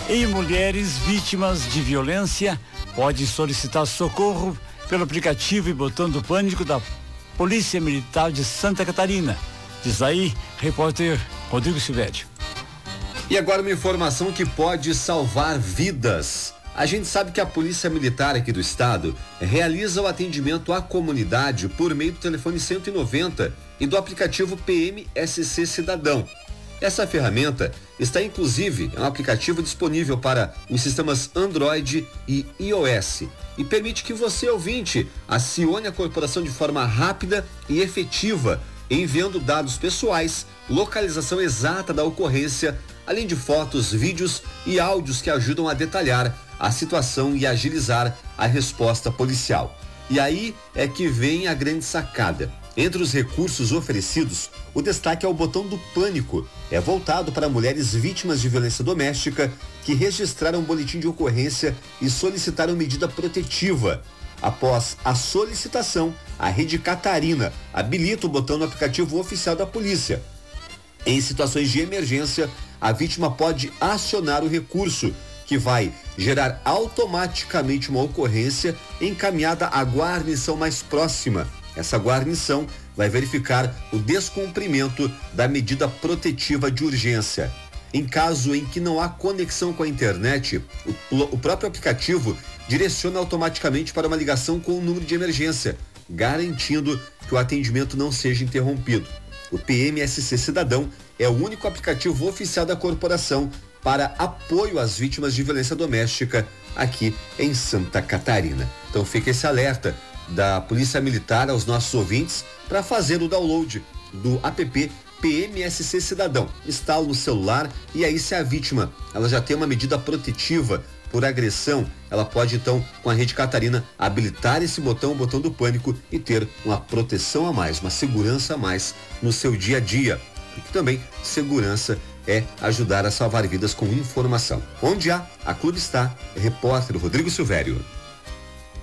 E mulheres vítimas de violência podem solicitar socorro pelo aplicativo e botão do pânico da Polícia Militar de Santa Catarina. Diz aí, repórter Rodrigo Silvério. E agora uma informação que pode salvar vidas. A gente sabe que a Polícia Militar aqui do estado realiza o atendimento à comunidade por meio do telefone 190 e do aplicativo PMSC Cidadão. Essa ferramenta está inclusive é um aplicativo disponível para os sistemas Android e iOS e permite que você, ouvinte, acione a corporação de forma rápida e efetiva, enviando dados pessoais, localização exata da ocorrência, além de fotos, vídeos e áudios que ajudam a detalhar a situação e agilizar a resposta policial. E aí é que vem a grande sacada. Entre os recursos oferecidos, o destaque é o botão do pânico. É voltado para mulheres vítimas de violência doméstica que registraram um boletim de ocorrência e solicitaram medida protetiva. Após a solicitação, a Rede Catarina habilita o botão no aplicativo oficial da polícia. Em situações de emergência, a vítima pode acionar o recurso, que vai gerar automaticamente uma ocorrência encaminhada à guarnição mais próxima. Essa guarnição vai verificar o descumprimento da medida protetiva de urgência. Em caso em que não há conexão com a internet, o próprio aplicativo direciona automaticamente para uma ligação com o número de emergência, garantindo que o atendimento não seja interrompido. O PMSC Cidadão é o único aplicativo oficial da corporação para apoio às vítimas de violência doméstica aqui em Santa Catarina. Então fica esse alerta da Polícia Militar aos nossos ouvintes para fazer o download do app PMSC Cidadão. Instala no celular e aí, se a vítima ela já tem uma medida protetiva por agressão, ela pode então, com a Rede Catarina, habilitar esse botão, o botão do pânico, e ter uma proteção a mais, uma segurança a mais no seu dia a dia. Porque também segurança é ajudar a salvar vidas com informação. Onde há, a Clube está. Repórter Rodrigo Silvério.